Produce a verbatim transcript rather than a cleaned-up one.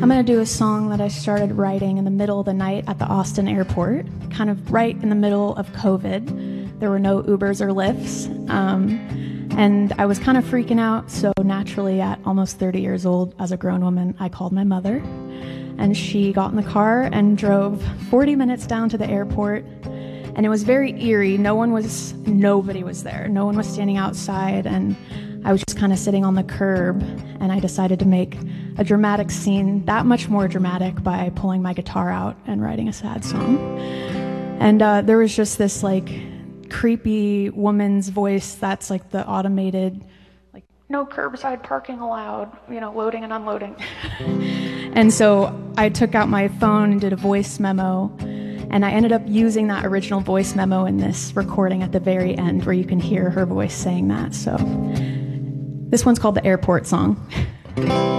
going to do a song that I started writing in the middle of the night at the Austin airport, kind of right in the middle of COVID. There were no Ubers or Lyfts, um, and I was kind of freaking out, so naturally at almost thirty years old, as a grown woman, I called my mother, and she got in the car and drove forty minutes down to the airport, and it was very eerie. No one was, nobody was there. No one was standing outside, and I was just kind of sitting on the curb, and I decided to make a dramatic scene, that much more dramatic, by pulling my guitar out and writing a sad song. And uh, there was just this like creepy woman's voice that's like the automated, like, no curbside parking allowed, you know, loading and unloading. And so I took out my phone and did a voice memo, and I ended up using that original voice memo in this recording at the very end, where you can hear her voice saying that. So this one's called the Airport Song.